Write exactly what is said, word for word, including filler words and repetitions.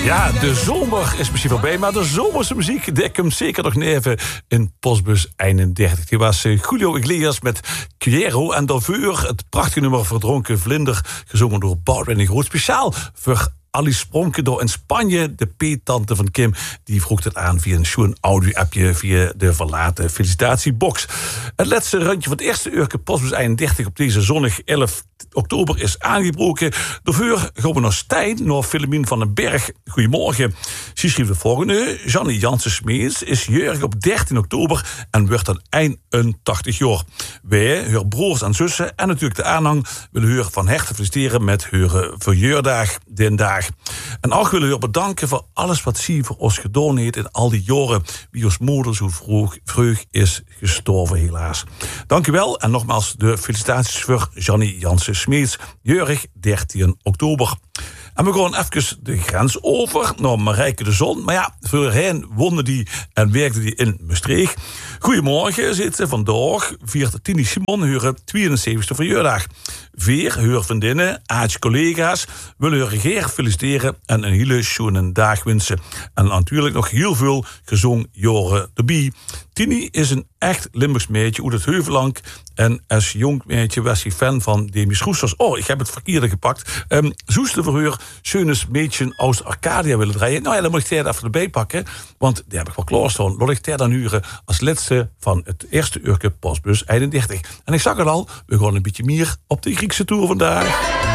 Ja, de zomer is misschien voorbij, maar de zomerse muziek dek hem zeker nog neven in Postbus eenendertig. Die was uh, Julio Iglesias met Quiero en daarvoor het prachtige nummer Verdronken Vlinder, gezongen door Boudewijn de Groot. Speciaal voor Alice Spronken door in Spanje. De peettante van Kim, die vroeg het aan via een schoon audio-appje via de verlaten felicitatiebox. Het laatste randje van het eerste uurke Postbus eenendertig op deze zonnig elf oktober is aangebroken. Daarvoor gaan we naar Stijn, naar Filemien van den Berg. Goedemorgen. Ze schreef de volgende. Jannie Jansen-Smeets is jarig op dertien oktober en wordt dan eenentachtig jaar. Wij, haar broers en zussen en natuurlijk de aanhang willen haar van harte feliciteren met haar verjaardag den dag. En ook willen we haar bedanken voor alles wat ze voor ons gedaan heeft in al die jaren, wie ons moeder zo vroeg, vroeg is gestorven helaas. Dank u wel en nogmaals de felicitaties voor Jannie Jansen-Smeets, jarig dertien oktober. En we gaan even de grens over naar Marijke de Zon. Maar ja, voorheen woonde die en werkte die in Maastricht. Goedemorgen, zit ze vandaag. Viert Tini Simon haar tweeënzeventigste verjaardag. Vier haar vriendinnen, aardige collega's, willen haar regeer feliciteren en een hele schone dag wensen. En natuurlijk nog heel veel gezongen jaren erbij. Tini is een echt Limburgs meisje uit het Heuvelang. En als jong meisje was hij fan van Demi Schroesters. Oh, ik heb het verkeerde gepakt. Um, Zoeste voor haar schönes meisje aus Arcadia willen draaien. Nou ja, dan moet ik het even erbij pakken. Want die heb ik wel klaarstaan. Laat ik het dan huren als laatste van het eerste uurke Postbus eenendertig. En ik zag het al, we gaan een beetje meer op de Griekse tour vandaag.